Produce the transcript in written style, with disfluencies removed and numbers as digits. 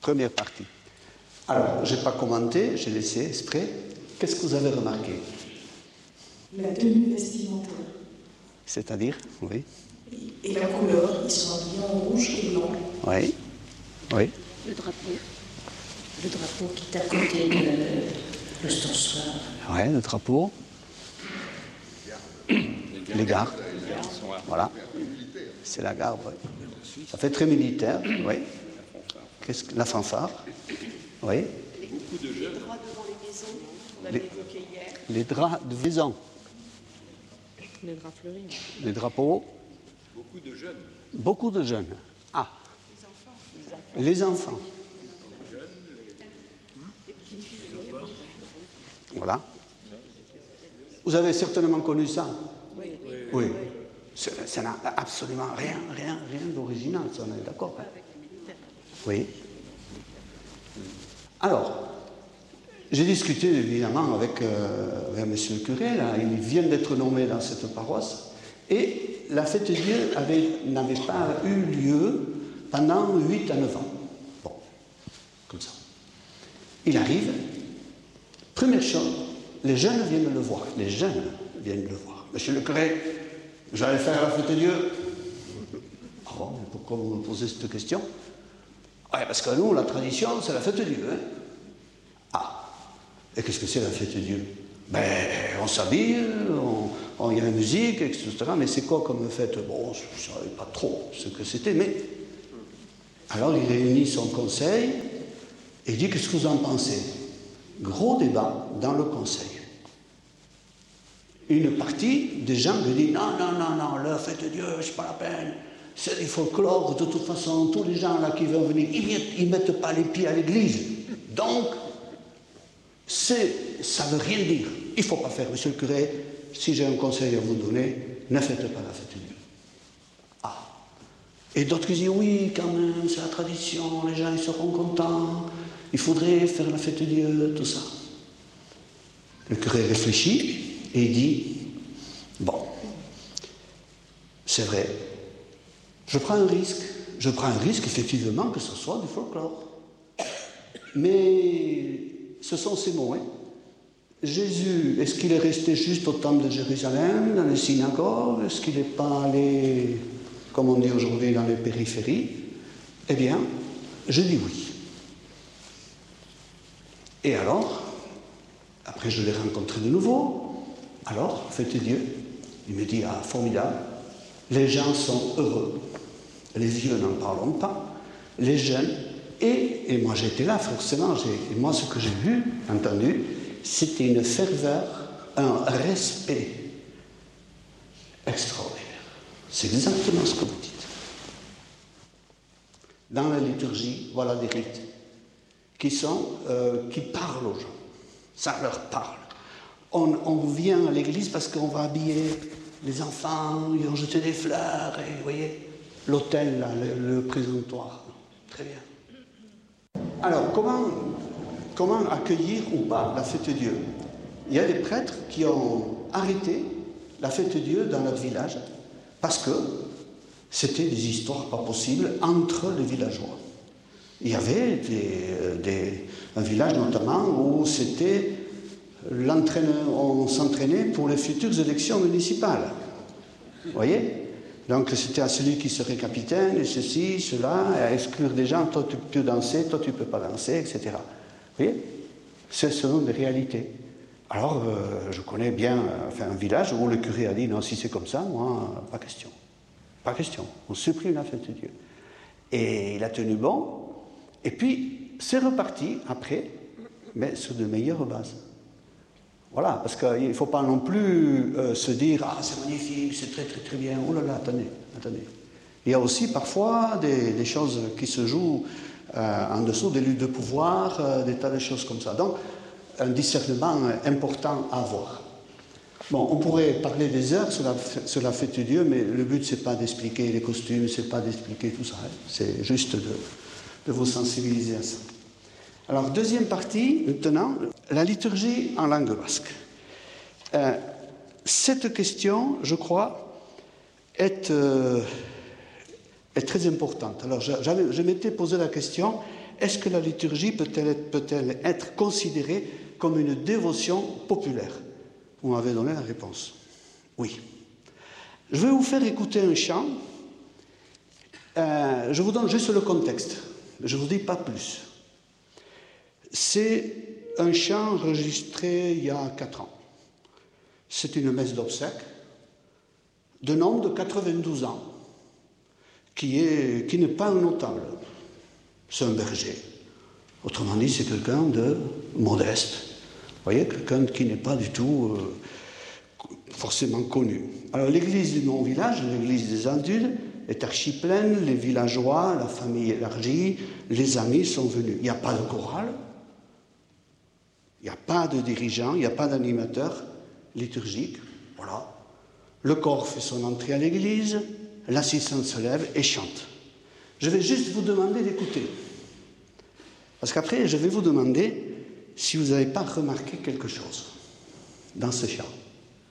Première partie. Alors, je n'ai pas commenté, j'ai laissé exprès. Qu'est-ce que vous avez remarqué? La tenue vestimentaire. C'est-à-dire, oui. Et la couleur, ils sont habillés en rouge et blanc. Oui, oui. Le drapeau qui est à côté de l'ostensoir. Oui, le drapeau. Les gardes. Voilà. C'est la garde, oui. Ça fait très militaire, oui. Qu'est-ce que la fanfare? Oui. Beaucoup de jeunes. Les draps devant les maisons, on l'avait évoqué hier. Les draps de maison. Les draps fleuris. Les drapeaux. Beaucoup de jeunes. Beaucoup de jeunes. Ah. Les enfants. Voilà. Vous avez certainement connu ça? Oui. Ça n'a absolument rien d'original, ça, on est d'accord? Hein? Oui. Alors, j'ai discuté évidemment avec monsieur le curé, là, il vient d'être nommé dans cette paroisse, et la fête de Dieu n'avait pas eu lieu pendant 8 à 9 ans. Bon, comme ça. Il arrive, première chose, les jeunes viennent le voir. Les jeunes viennent le voir. Monsieur le curé, j'allais faire la fête de Dieu. Ah bon, pourquoi vous me posez cette question? Ouais, parce que nous, la tradition, c'est la fête de Dieu. Hein? Ah, et qu'est-ce que c'est la fête de Dieu? Ben, on s'habille, il y a la musique, etc. Mais c'est quoi comme fête? Bon, je ne savais pas trop ce que c'était, mais... Alors, il réunit son conseil et dit, qu'est-ce que vous en pensez? Gros débat dans le conseil. Une partie des gens lui dit, non, la fête de Dieu, c'est pas la peine. C'est du folklore, de toute façon, tous les gens là qui veulent venir, ils ne mettent pas les pieds à l'église. Donc, ça ne veut rien dire. Il ne faut pas faire, monsieur le curé, si j'ai un conseil à vous donner, ne faites pas la fête de Dieu. Ah. Et d'autres qui disent, oui, quand même, c'est la tradition, les gens ils seront contents, il faudrait faire la fête de Dieu, tout ça. Le curé réfléchit et il dit, bon, c'est vrai, je prends un risque effectivement que ce soit du folklore. Mais ce sont ces mots, hein. Jésus, est-ce qu'il est resté juste au temple de Jérusalem, dans les synagogues? Est-ce qu'il n'est pas allé, comme on dit aujourd'hui, dans les périphéries? Eh bien, je dis oui. Et alors, après je l'ai rencontré de nouveau, alors, fête Dieu, il me dit, ah, formidable, les gens sont heureux. Les vieux n'en parlons pas, les jeunes, et moi j'étais là forcément, et moi ce que j'ai vu, entendu, c'était une ferveur, un respect extraordinaire. C'est exactement ce que vous dites. Dans la liturgie, voilà des rites qui parlent aux gens. Ça leur parle. On vient à l'église parce qu'on va habiller les enfants, ils vont jeter des fleurs, et vous voyez, l'autel, là, le présentoir. Très bien. Alors, comment accueillir ou pas la fête de Dieu? Il y a des prêtres qui ont arrêté la fête de Dieu dans notre village parce que c'était des histoires pas possibles entre les villageois. Il y avait un village notamment où c'était on s'entraînait pour les futures élections municipales. Vous voyez? Donc c'était à celui qui serait capitaine, et ceci, cela, à exclure des gens, toi tu peux danser, toi tu ne peux pas danser, etc. Vous voyez? Ce sont des réalités. Alors, je connais bien un village où le curé a dit, non, si c'est comme ça, moi, pas question. Pas question. On supprime la fête de Dieu. Et il a tenu bon, et puis c'est reparti après, mais sur de meilleures bases. Voilà, parce qu'il ne faut pas non plus se dire « Ah, c'est magnifique, c'est très très très bien. » Oh là là, attendez. Il y a aussi parfois des choses qui se jouent en dessous, des luttes de pouvoir, des tas de choses comme ça. Donc, un discernement important à avoir. Bon, on pourrait parler des heures sur la fête de Dieu, mais le but, ce n'est pas d'expliquer les costumes, ce n'est pas d'expliquer tout ça. Hein. C'est juste de vous sensibiliser à ça. Alors, deuxième partie, maintenant, la liturgie en langue basque. Cette question, je crois, est très importante. Alors, je m'étais posé la question, est-ce que la liturgie peut-elle être considérée comme une dévotion populaire? Vous m'avez donné la réponse. Oui. Je vais vous faire écouter un chant. Je vous donne juste le contexte. Je ne vous dis pas plus. C'est un chant enregistré il y a 4 ans. C'est une messe d'obsèques d'un homme de 92 ans qui n'est pas un notable. C'est un berger. Autrement dit, c'est quelqu'un de modeste. Vous voyez, quelqu'un qui n'est pas du tout forcément connu. Alors l'église du non-village, l'église des adultes, est archi pleine, les villageois, la famille élargie, les amis sont venus. Il n'y a pas de chorale, il n'y a pas de dirigeant, il n'y a pas d'animateur liturgique. Voilà. Le corps fait son entrée à l'église, l'assistant se lève et chante. Je vais juste vous demander d'écouter. Parce qu'après, je vais vous demander si vous n'avez pas remarqué quelque chose dans ce chant.